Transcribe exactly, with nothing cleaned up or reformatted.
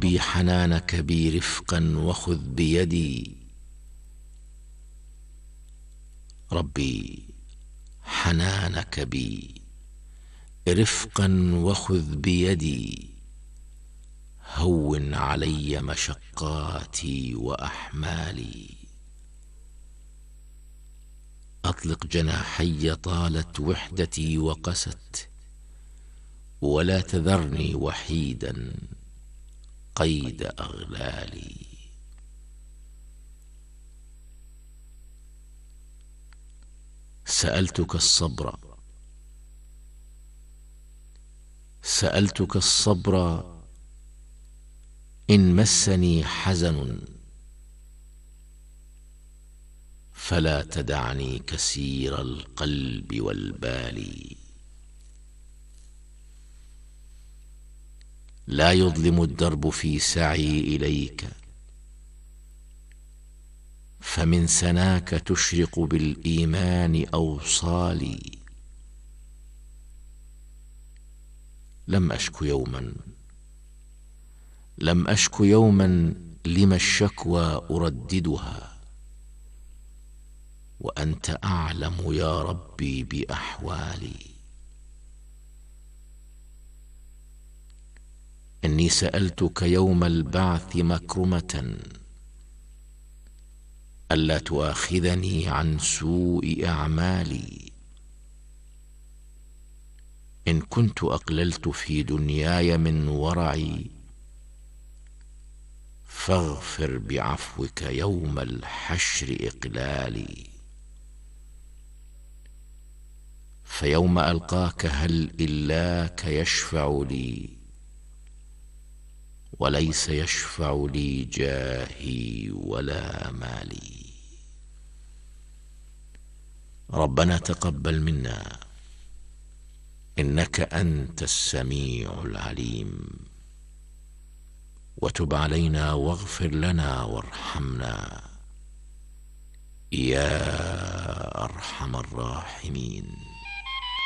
ربي حنانك بي رفقا وخذ بيدي، ربي حنانك بي رفقا وخذ بيدي، هون علي مشقاتي وأحمالي. أطلق جناحي طالت وحدتي وقست، ولا تذرني وحيدا قيد أغلالي. سألتك الصبر سألتك الصبر إن مسني حزن، فلا تدعني كسير القلب والبال. لا يظلم الدرب في سعي إليك، فمن سناك تشرق بالإيمان أوصالي. لم أشك يوما لم أشك يوما لما الشكوى أرددها، وأنت أعلم يا ربي بأحوالي. إني سألتك يوم البعث مكرمة ألا تؤاخذني عن سوء أعمالي. إن كنت أقللت في دنياي من ورعي، فاغفر بعفوك يوم الحشر إقلالي. فيوم ألقاك هل إلاك يشفع لي، وليس يشفع لي جاهي ولا مالي. ربنا تقبل منا إنك أنت السميع العليم، وتب علينا واغفر لنا وارحمنا يا أرحم الراحمين.